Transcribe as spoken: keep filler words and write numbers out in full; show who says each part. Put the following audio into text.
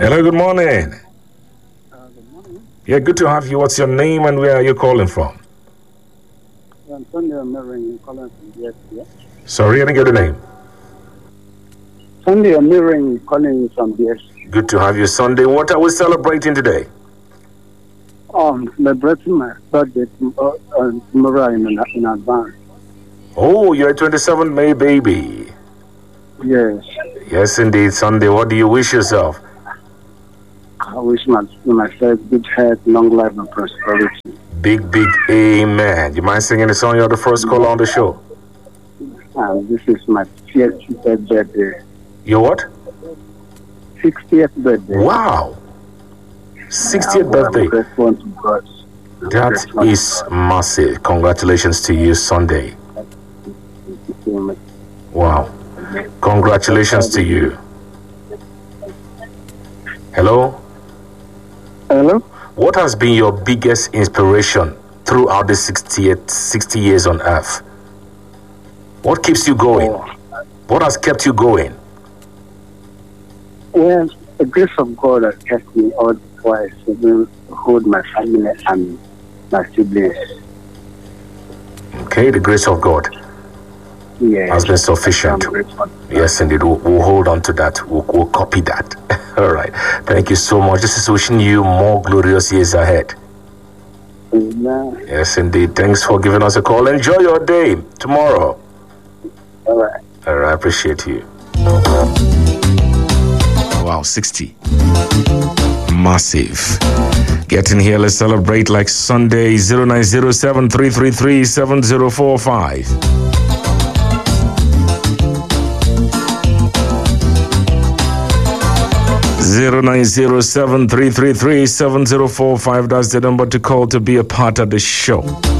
Speaker 1: Hello, good morning.
Speaker 2: Uh, good morning.
Speaker 1: Yeah, good to have you. What's your name and where are you calling from?
Speaker 2: I'm Sunday Amiring calling from B S C.
Speaker 1: Sorry, I didn't get the name.
Speaker 2: Sunday Amiring calling from B S C.
Speaker 1: Good to have you, Sunday. What are we celebrating today?
Speaker 2: Um, celebrating my birthday uh, uh, tomorrow in, in advance.
Speaker 1: Oh, you're a twenty-seventh May baby.
Speaker 2: Yes.
Speaker 1: Yes, indeed, Sunday. What do you wish yourself?
Speaker 2: I wish my, myself good health, long life, and prosperity.
Speaker 1: Big, big amen. You mind singing the song? You're the first caller on the show.
Speaker 2: And this is my sixtieth birthday.
Speaker 1: Your what?
Speaker 2: sixtieth birthday.
Speaker 1: Wow. sixtieth
Speaker 2: I'm
Speaker 1: birthday.
Speaker 2: grateful to God.
Speaker 1: That is massive. Congratulations to you, Sunday. Wow. Congratulations to you. Hello?
Speaker 2: Hello?
Speaker 1: What has been your biggest inspiration throughout the sixtieth, sixty years on earth? What keeps you going?
Speaker 2: Oh.
Speaker 1: What has kept you going?
Speaker 2: Well, the grace of God has kept me all twice to hold my family and my siblings.
Speaker 1: Okay, the grace of God
Speaker 2: Yes.
Speaker 1: has been sufficient. Yes, indeed. We'll, we'll hold on to that. We'll, we'll copy that. All right. Thank you so much. This is wishing you more glorious years ahead.
Speaker 2: Amen.
Speaker 1: Yes, indeed. Thanks for giving us a call. Enjoy your day tomorrow.
Speaker 2: All right.
Speaker 1: All right. I appreciate you. Wow, sixty. Massive. Get in here. Let's celebrate like Sunday. zero nine zero seven three three three seven zero four five. zero nine zero seven three three three seven zero four five. That's the number to call to be a part of the show.